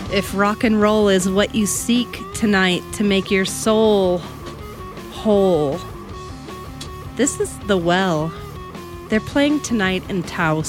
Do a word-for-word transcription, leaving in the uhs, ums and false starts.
If rock and roll is what you seek tonight to make your soul whole, this is The Well. They're playing tonight in Taos.